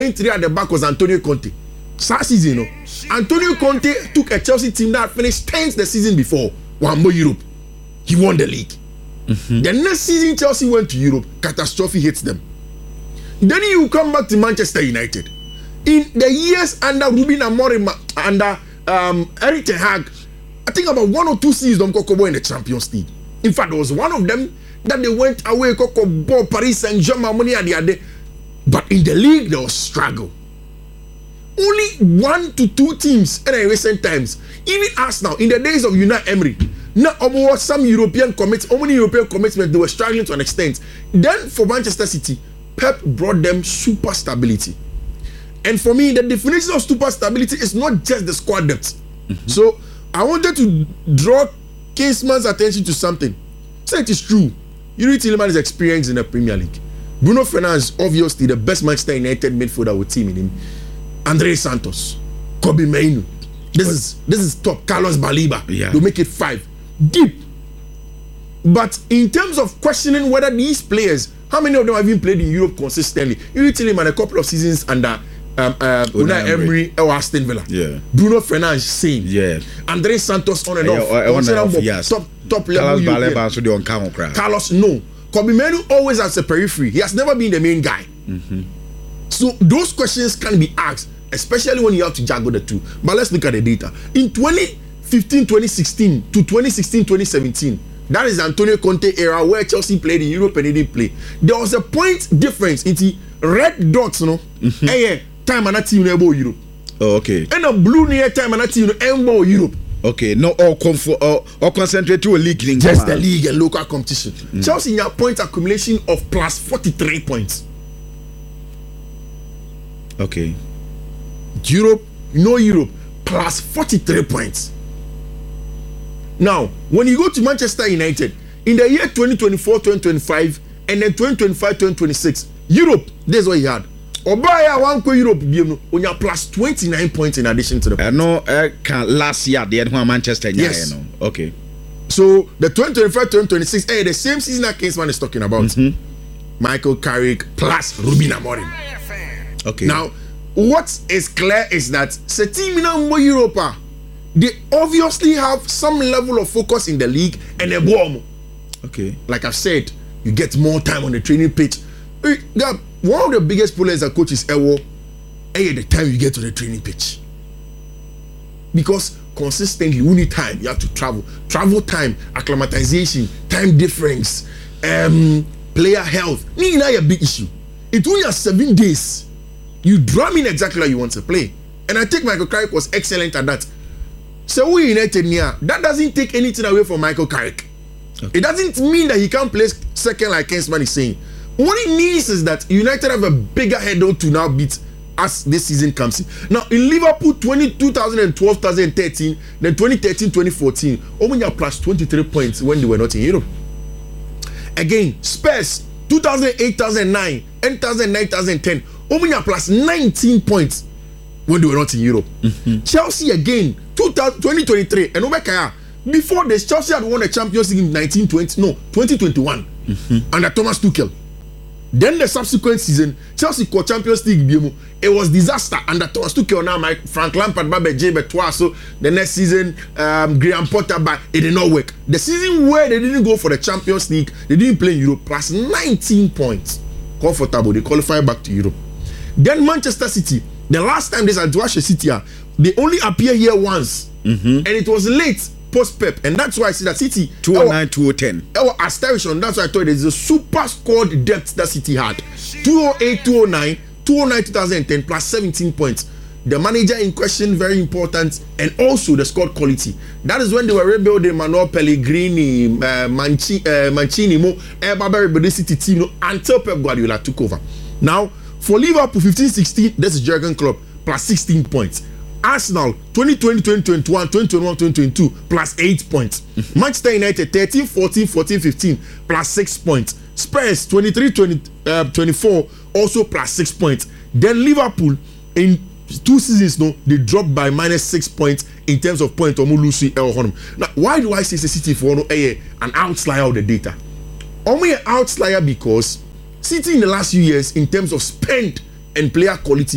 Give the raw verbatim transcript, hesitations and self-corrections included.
entry at the back was Antonio Conte. Last season, you know, Antonio Conte took a Chelsea team that finished tenth the season before. One more Europe. He won the league. Mm-hmm. The next season, Chelsea went to Europe. Catastrophe hits them. Then you come back to Manchester United. In the years under Ruben Amorim, under um, Erik ten Hag, I think about one or two seasons them Kokobo in the Champions League. In fact, there was one of them that they went away Kokobo Paris Saint-Germain money at the other. But in the league, there was struggle. Only one to two teams in recent times. Even Arsenal, in the days of Unai Emery, now almost some European commits, only European commitments, they were struggling to an extent. Then for Manchester City, Pep brought them super stability. And for me, the definition of super stability is not just the squad depth. Mm-hmm. So I wanted to draw Kingsman's attention to something. Say it is true. Yuri Tielemans is experienced in the Premier League. Bruno Fernandes, obviously the best Manchester United midfielder with team in him. Andre Santos, Kobe Mainoo. This is this is top. Carlos Baliba. Yeah. To make it five. Deep. But in terms of questioning whether these players, how many of them have even played in Europe consistently? Yuri Tielemans a couple of seasons under um, uh, Unai Emery or Aston Villa. Yeah. Bruno Fernandes, same. Yeah. Andre Santos on and Yeah, off. on and off, yes. Top top level. Carlos European. Baleba also the on camera crowd. Carlos, no. Kobe Mainoo always has a periphery. He has never been the main guy. Mm-hmm. So those questions can be asked, especially when you have to juggle the two. But let's look at the data. In twenty fifteen twenty sixteen to twenty sixteen twenty seventeen, that is the Antonio Conte era where Chelsea played in Europe and they didn't play. There was a point difference in the red dots, you know, mm-hmm. and time and a team in Europe. Oh, okay. And a blue near time and a team in Europe. Okay, no, all comfort or, or concentrate to a league link. Just the league and local competition. Mm. Chelsea in a point accumulation of plus forty-three points. Okay. Europe, no Europe, plus forty-three points. Now, when you go to Manchester United, in the year twenty twenty-four twenty twenty-five and then twenty twenty-five twenty twenty-six, Europe, this is what he had. Obaya one ko Europe on your plus twenty-nine points in addition to the I know uh, can last year the one Manchester yes. You know. Okay. So the twenty twenty-five twenty twenty-six, hey, the same season that Kingsman is talking about. Mm-hmm. Michael Carrick plus Ruben Amorim. Okay. Now, what is clear is that the team in Europa, they obviously have some level of focus in the league and a bomb. Okay. Like I've said, you get more time on the training pitch. One of the biggest problems that coaches ever, at the time you get to the training pitch, because consistently we need time. You have to travel, travel time, acclimatization, time difference, um, player health. This is a big issue. It only has seven days. You drum in exactly how you want to play, and I think Michael Carrick was excellent at that. So we United here, that doesn't take anything away from Michael Carrick. Okay. It doesn't mean that he can't play second like Kingsman is saying. What it means is that United have a bigger hurdle to now beat as this season comes in. Now in Liverpool twenty, twenty twelve twenty thirteen, then twenty thirteen twenty fourteen, Omunya plus twenty-three points when they were not in Europe. Again, Spurs two thousand eight two thousand nine and two thousand nine twenty ten, Omunya plus nineteen points when they were not in Europe. Mm-hmm. Chelsea again twenty twenty-three and Obekaya. Before this, Chelsea had won the Champions League in nineteen twenty, no, twenty twenty-one mm-hmm. under Thomas Tuchel. Then the subsequent season, Chelsea called Champions League. It was disaster under Thomas Tuchel. Now, Mike Frank Lampard, Babe J. Betoit. So the next season, um, Graham Potter, but it did not work. The season where they didn't go for the Champions League, they didn't play in Europe, plus nineteen points, comfortable. They qualify back to Europe. Then Manchester City. The last time they had to watch the City, they only appear here once, mm-hmm. and it was late. Post Pep, and that's why I see that City two oh nine two oh ten. Our astonishing. That's why I thought there's a super squad depth that City had. two oh eight two oh nine, two oh nine twenty ten plus seventeen points. The manager in question, very important, and also the squad quality. That is when they were rebuilding Manuel Pellegrini, uh, Manci, uh, Mancini, Mo, everybody City team, you know, until Pep Guardiola took over. Now, for Liverpool, fifteen sixteen, this is Jurgen Klopp, plus sixteen points. Arsenal twenty twenty twenty twenty-one twenty twenty-one twenty twenty-two plus eight points. Mm-hmm. Manchester United thirteen fourteen fourteen fifteen plus six points. Spurs twenty-three twenty, uh, twenty-four also plus six points. Then Liverpool in two seasons no they dropped by minus six points in terms of point. Now why do I say City for no an outlier of the data? Only an outlier because City in the last few years in terms of spend and player quality